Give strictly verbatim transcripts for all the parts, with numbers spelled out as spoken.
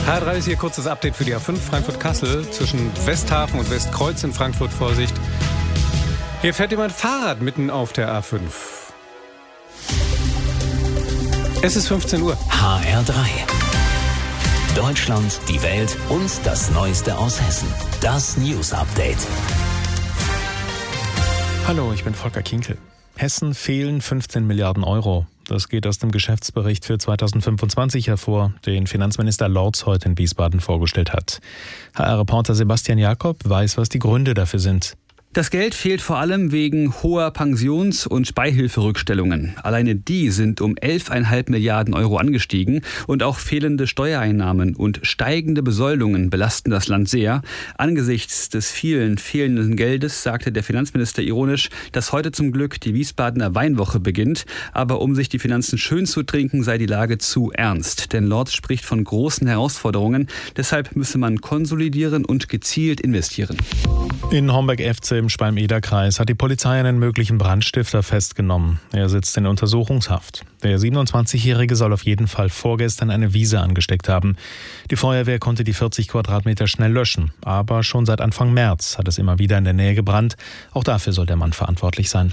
H R drei ist hier kurzes Update für die A fünf Frankfurt-Kassel zwischen Westhafen und Westkreuz in Frankfurt. Vorsicht. Hier fährt jemand Fahrrad mitten auf der A fünf. Es ist fünfzehn Uhr. H R drei. Deutschland, die Welt und das Neueste aus Hessen. Das News Update. Hallo, ich bin Volker Kinkel. Hessen fehlen fünfzehn Milliarden Euro. Das geht aus dem Geschäftsbericht für zweitausendfünfundzwanzig hervor, den Finanzminister Lorz heute in Wiesbaden vorgestellt hat. H R-Reporter Sebastian Jakob weiß, was die Gründe dafür sind. Das Geld fehlt vor allem wegen hoher Pensions- und Beihilferückstellungen. Alleine die sind um elf Komma fünf Milliarden Euro angestiegen und auch fehlende Steuereinnahmen und steigende Besoldungen belasten das Land sehr. Angesichts des vielen fehlenden Geldes sagte der Finanzminister ironisch, dass heute zum Glück die Wiesbadener Weinwoche beginnt. Aber um sich die Finanzen schön zu trinken, sei die Lage zu ernst. Denn Lorz spricht von großen Herausforderungen. Deshalb müsse man konsolidieren und gezielt investieren. In Homberg-F C im Schwalm-Eder-Kreis hat die Polizei einen möglichen Brandstifter festgenommen. Er sitzt in Untersuchungshaft. Der siebenundzwanzigjährige soll auf jeden Fall vorgestern eine Wiese angesteckt haben. Die Feuerwehr konnte die vierzig Quadratmeter schnell löschen. Aber schon seit Anfang März hat es immer wieder in der Nähe gebrannt. Auch dafür soll der Mann verantwortlich sein.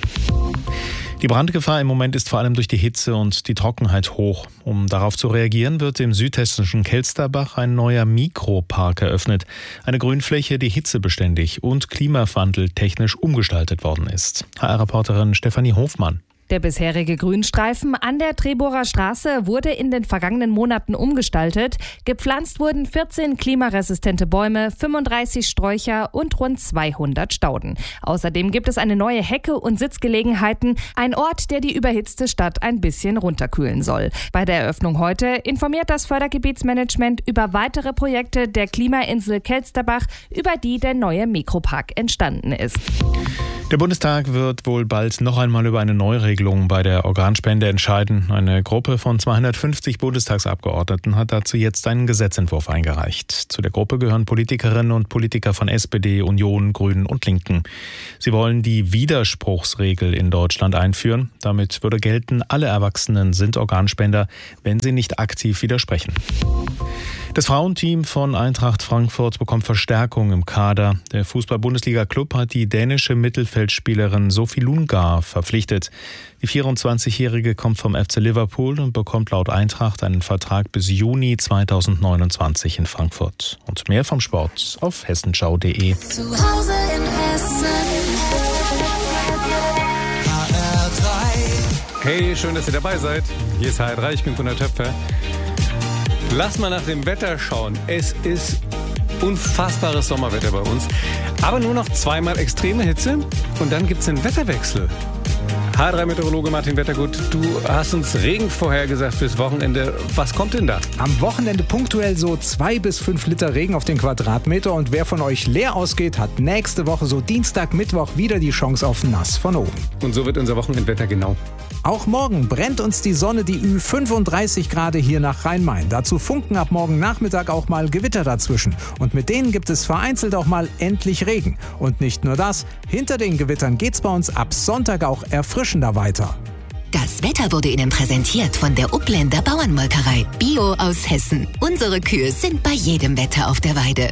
Die Brandgefahr im Moment ist vor allem durch die Hitze und die Trockenheit hoch. Um darauf zu reagieren, wird im südhessischen Kelsterbach ein neuer Mikropark eröffnet. Eine Grünfläche, die hitzebeständig und klimawandeltechnisch umgestaltet worden ist. H R-Reporterin Stefanie Hofmann. Der bisherige Grünstreifen an der Treborer Straße wurde in den vergangenen Monaten umgestaltet. Gepflanzt wurden vierzehn klimaresistente Bäume, fünfunddreißig Sträucher und rund zweihundert Stauden. Außerdem gibt es eine neue Hecke und Sitzgelegenheiten, ein Ort, der die überhitzte Stadt ein bisschen runterkühlen soll. Bei der Eröffnung heute informiert das Fördergebietsmanagement über weitere Projekte der Klimainsel Kelsterbach, über die der neue Mikropark entstanden ist. Der Bundestag wird wohl bald noch einmal über eine Neuregelung bei der Organspende entscheiden. Eine Gruppe von zweihundertfünfzig Bundestagsabgeordneten hat dazu jetzt einen Gesetzentwurf eingereicht. Zu der Gruppe gehören Politikerinnen und Politiker von S P D, Union, Grünen und Linken. Sie wollen die Widerspruchsregel in Deutschland einführen. Damit würde gelten, alle Erwachsenen sind Organspender, wenn sie nicht aktiv widersprechen. Das Frauenteam von Eintracht Frankfurt bekommt Verstärkung im Kader. Der Fußball-Bundesliga-Club hat die dänische Mittelfeldspielerin Sophie Lundgaard verpflichtet. Die vierundzwanzigjährige kommt vom F C Liverpool und bekommt laut Eintracht einen Vertrag bis Juni zweitausendneunundzwanzig in Frankfurt. Und mehr vom Sport auf hessenschau punkt de. Zu Hause in Hessen. H R drei. Hey, schön, dass ihr dabei seid. Hier ist H R drei, ich bin Gunnar Töpfer. Lass mal nach dem Wetter schauen. Es ist unfassbares Sommerwetter bei uns. Aber nur noch zweimal extreme Hitze und dann gibt es einen Wetterwechsel. H R drei-Meteorologe Martin Wettergut, du hast uns Regen vorhergesagt fürs Wochenende. Was kommt denn da? Am Wochenende punktuell so zwei bis fünf Liter Regen auf den Quadratmeter. Und wer von euch leer ausgeht, hat nächste Woche so Dienstag, Mittwoch wieder die Chance auf nass von oben. Und so wird unser Wochenendwetter genau. Auch morgen brennt uns die Sonne, die Ü fünfunddreißig Grad hier nach Rhein-Main. Dazu funken ab morgen Nachmittag auch mal Gewitter dazwischen. Und mit denen gibt es vereinzelt auch mal endlich Regen. Und nicht nur das, hinter den Gewittern geht's bei uns ab Sonntag auch erfrischender weiter. Das Wetter wurde Ihnen präsentiert von der Upländer Bauernmolkerei. Bio aus Hessen. Unsere Kühe sind bei jedem Wetter auf der Weide.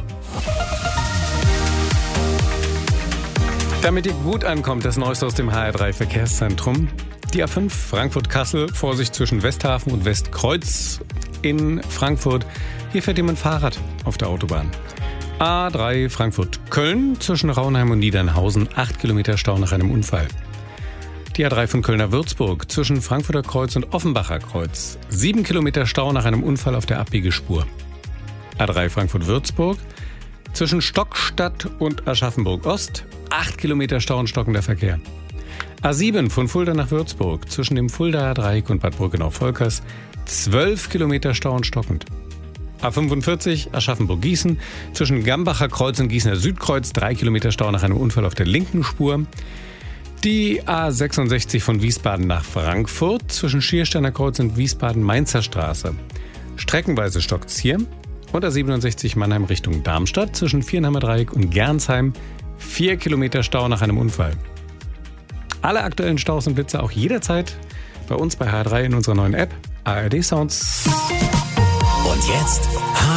Damit ihr gut ankommt, das Neueste aus dem H R drei Verkehrszentrum. Die A fünf Frankfurt-Kassel, Vorsicht zwischen Westhafen und Westkreuz in Frankfurt. Hier fährt jemand Fahrrad auf der Autobahn. A drei Frankfurt-Köln zwischen Raunheim und Niedernhausen, acht Kilometer Stau nach einem Unfall. Die A drei von Köln nach Würzburg zwischen Frankfurter Kreuz und Offenbacher Kreuz, sieben Kilometer Stau nach einem Unfall auf der Abbiegespur. A drei Frankfurt-Würzburg zwischen Stockstadt und Aschaffenburg-Ost, acht Kilometer Stau und stockender Verkehr. A sieben von Fulda nach Würzburg zwischen dem Fuldaer Dreieck und Bad Brückenau-Volkers, zwölf Kilometer Stau und stockend. A fünfundvierzig Aschaffenburg-Gießen zwischen Gambacher Kreuz und Gießener Südkreuz, drei Kilometer Stau nach einem Unfall auf der linken Spur. Die A sechsundsechzig von Wiesbaden nach Frankfurt zwischen Schiersteiner Kreuz und Wiesbaden-Mainzer Straße. Streckenweise stockt's hier. Und A siebenundsechzig Mannheim Richtung Darmstadt zwischen Vierenheimer Dreieck und Gernsheim, vier Kilometer Stau nach einem Unfall. Alle aktuellen Staus und Blitze auch jederzeit bei uns bei H R drei in unserer neuen App A R D Sounds. Und jetzt